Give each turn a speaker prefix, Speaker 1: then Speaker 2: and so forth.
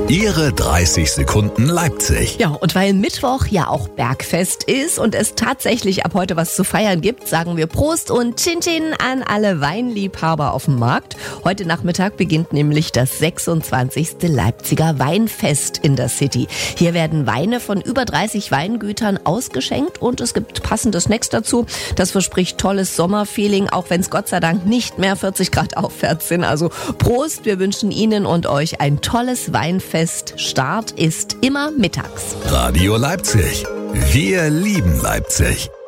Speaker 1: Ihre 30 Sekunden Leipzig.
Speaker 2: Ja, und weil Mittwoch ja auch Bergfest ist und es tatsächlich ab heute was zu feiern gibt, sagen wir Prost und Chin Chin an alle Weinliebhaber auf dem Markt. Heute Nachmittag beginnt nämlich das 26. Leipziger Weinfest in der City. Hier werden Weine von über 30 Weingütern ausgeschenkt und es gibt passende Snacks dazu. Das verspricht tolles Sommerfeeling, auch wenn es Gott sei Dank nicht mehr 40 Grad aufwärts sind. Also Prost, wir wünschen Ihnen und euch ein tolles Weinfest. Start ist immer mittags.
Speaker 1: Radio Leipzig. Wir lieben Leipzig.